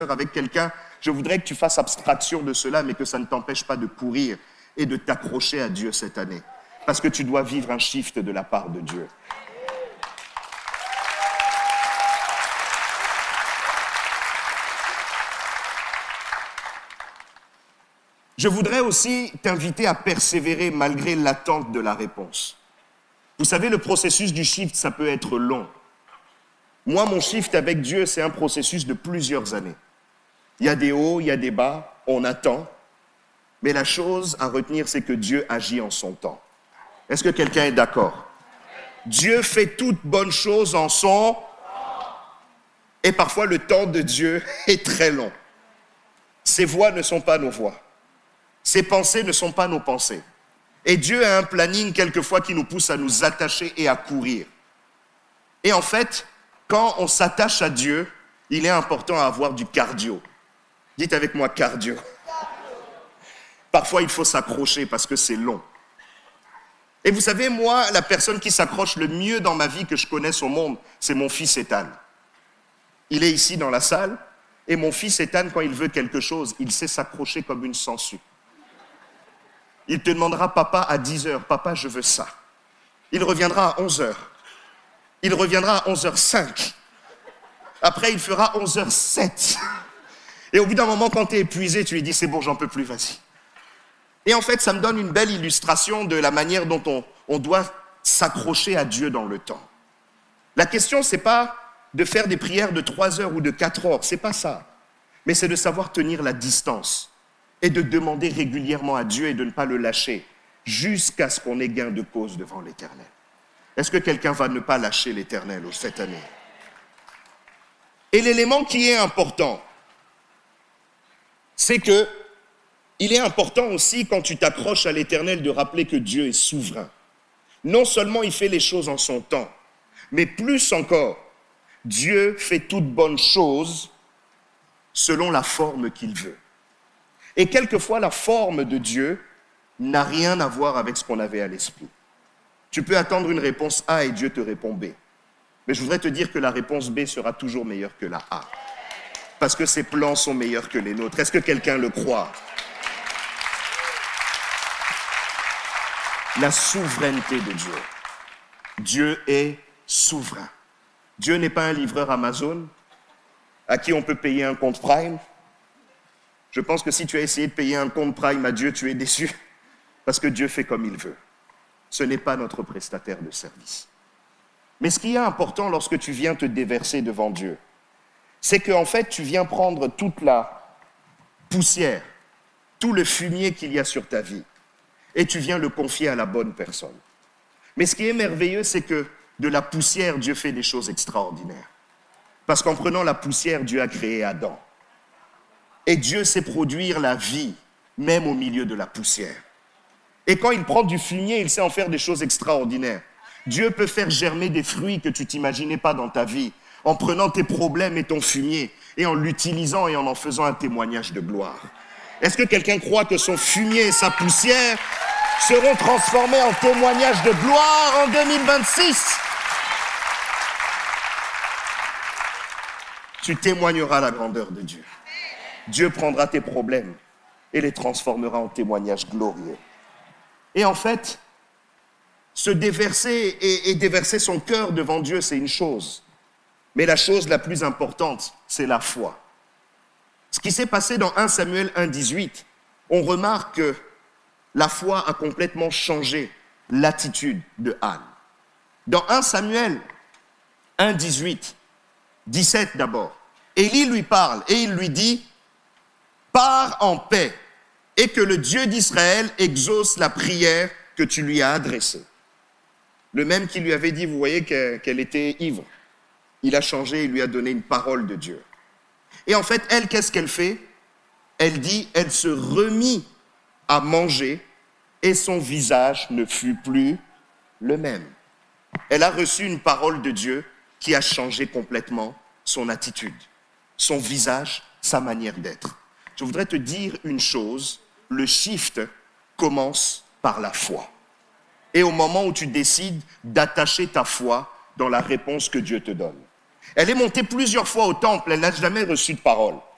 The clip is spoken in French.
avec quelqu'un, je voudrais que tu fasses abstraction de cela, mais que ça ne t'empêche pas de courir et de t'accrocher à Dieu cette année. Parce que tu dois vivre un shift de la part de Dieu. Je voudrais aussi t'inviter à persévérer malgré l'attente de la réponse. Vous savez, le processus du shift, ça peut être long. Moi, mon shift avec Dieu, c'est un processus de plusieurs années. Il y a des hauts, il y a des bas, on attend. Mais la chose à retenir, c'est que Dieu agit en son temps. Est-ce que quelqu'un est d'accord? Dieu fait toute bonne chose en son temps. Et parfois, le temps de Dieu est très long. Ses voies ne sont pas nos voies. Ses pensées ne sont pas nos pensées. Et Dieu a un planning quelquefois qui nous pousse à nous attacher et à courir. Et en fait, quand on s'attache à Dieu, il est important à avoir du cardio. Dites avec moi cardio. Parfois, il faut s'accrocher parce que c'est long. Et vous savez, moi, la personne qui s'accroche le mieux dans ma vie que je connaisse au monde, c'est mon fils Ethan. Il est ici dans la salle, et mon fils Ethan, quand il veut quelque chose, il sait s'accrocher comme une sangsue. Il te demandera, papa, à 10h, papa, je veux ça. Il reviendra à 11h. Il reviendra à 11h05. Après, il fera 11h07. Et au bout d'un moment, quand tu es épuisé, tu lui dis, c'est bon, j'en peux plus, vas-y. Et en fait, ça me donne une belle illustration de la manière dont on doit s'accrocher à Dieu dans le temps. La question, c'est pas de faire des prières de 3 heures ou de 4 heures, c'est pas ça. Mais c'est de savoir tenir la distance et de demander régulièrement à Dieu et de ne pas le lâcher jusqu'à ce qu'on ait gain de cause devant l'Éternel. Est-ce que quelqu'un va ne pas lâcher l'Éternel cette année? Et l'élément qui est important, c'est que il est important aussi, quand tu t'accroches à l'Éternel, de rappeler que Dieu est souverain. Non seulement il fait les choses en son temps, mais plus encore, Dieu fait toute bonne chose selon la forme qu'il veut. Et quelquefois, la forme de Dieu n'a rien à voir avec ce qu'on avait à l'esprit. Tu peux attendre une réponse A et Dieu te répond B. Mais je voudrais te dire que la réponse B sera toujours meilleure que la A. Parce que ses plans sont meilleurs que les nôtres. Est-ce que quelqu'un le croit? La souveraineté de Dieu. Dieu est souverain. Dieu n'est pas un livreur Amazon à qui on peut payer un compte Prime. Je pense que si tu as essayé de payer un compte Prime à Dieu, tu es déçu. Parce que Dieu fait comme il veut. Ce n'est pas notre prestataire de service. Mais ce qui est important lorsque tu viens te déverser devant Dieu, c'est qu'en fait, tu viens prendre toute la poussière, tout le fumier qu'il y a sur ta vie, et tu viens le confier à la bonne personne. Mais ce qui est merveilleux, c'est que de la poussière, Dieu fait des choses extraordinaires. Parce qu'en prenant la poussière, Dieu a créé Adam. Et Dieu sait produire la vie, même au milieu de la poussière. Et quand il prend du fumier, il sait en faire des choses extraordinaires. Dieu peut faire germer des fruits que tu t'imaginais pas dans ta vie, en prenant tes problèmes et ton fumier, et en l'utilisant et en faisant un témoignage de gloire. Est-ce que quelqu'un croit que son fumier et sa poussière seront transformés en témoignage de gloire en 2026? Tu témoigneras la grandeur de Dieu. Dieu prendra tes problèmes et les transformera en témoignages glorieux. Et en fait, se déverser et déverser son cœur devant Dieu, c'est une chose. Mais la chose la plus importante, c'est la foi. Ce qui s'est passé dans 1 Samuel 1,18, on remarque que la foi a complètement changé l'attitude de Anne. Dans 1 Samuel 1,18, 17 d'abord, Élie lui parle et il lui dit « Pars en paix et que le Dieu d'Israël exauce la prière que tu lui as adressée. » Le même qui lui avait dit, vous voyez qu'elle était ivre. Il a changé, il lui a donné une parole de Dieu. Et en fait, elle, qu'est-ce qu'elle fait? Elle dit, elle se remit à manger et son visage ne fut plus le même. Elle a reçu une parole de Dieu qui a changé complètement son attitude, son visage, sa manière d'être. Je voudrais te dire une chose, le shift commence par la foi. Et au moment où tu décides d'attacher ta foi dans la réponse que Dieu te donne. Elle est montée plusieurs fois au temple, elle n'a jamais reçu de parole.